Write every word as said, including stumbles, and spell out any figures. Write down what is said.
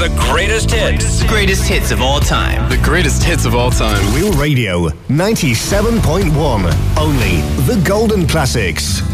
the greatest hits. Greatest hits of all time. The greatest hits of all time. Real Radio ninety-seven point one. Only the golden classics.